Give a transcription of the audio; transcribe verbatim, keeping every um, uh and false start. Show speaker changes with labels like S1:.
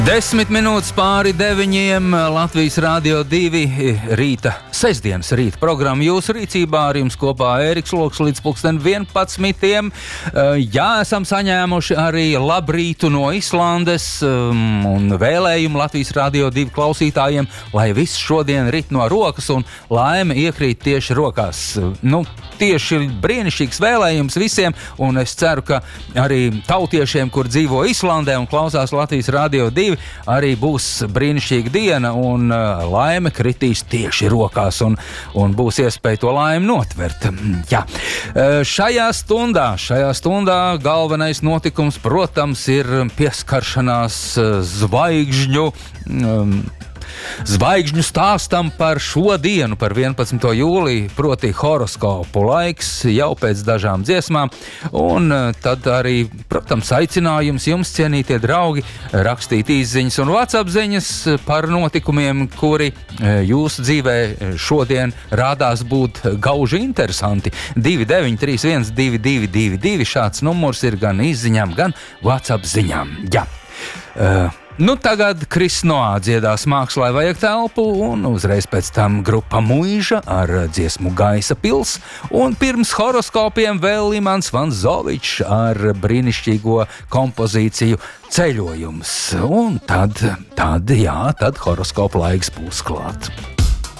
S1: Desmit minūtes pāri deviņiem Latvijas Rādio divi rīta, sestdienas rīta programma jūsu rīcībā, ar jums kopā Ēriks Loks līdz pulksten vienpadsmitiem. Jā, esam saņēmuši arī labrītu no Islandes un vēlējumu Latvijas Rādio divi klausītājiem, lai viss šodien rit no rokas un laime iekrīt tieši rokās. Nu, tieši brīnišķīgs vēlējums visiem, un es ceru, ka arī tautiešiem, kur dzīvo Islandē un klausās Latvijas Rādio divi, arī būs brīnišķīga diena un uh, laime kritīs tieši rokās un, un būs iespēja to laimi notvert. Jā. Uh, šajā stundā, šajā stundā galvenais notikums, protams, ir pieskaršanās uh, zvaigžņu um, Zvaigžņu stāstam par šo dienu, par vienpadsmito jūliju, proti horoskopu laiks jau pēc dažām dziesmām, un tad arī, protams, aicinājums jums, cienītie draugi, rakstīt īsziņas un WhatsApp ziņas par notikumiem, kuri jūsu dzīvē šodien rādās būt gauži interesanti. divi deviņi trīs viens divi divi divi divi šāds numurs ir gan īsziņām, gan WhatsApp ziņām. Jā. Uh, Nu, tagad Kris Noā dziedās Mākslai vajag telpu, un uzreiz pēc tam grupa Muiža ar dziesmu Gaisa pils, un pirms horoskopiem vēl Imants Vanzovičs ar brīnišķīgo kompozīciju Ceļojums. Un tad, tad, jā, tad horoskopu laiks būs klāt.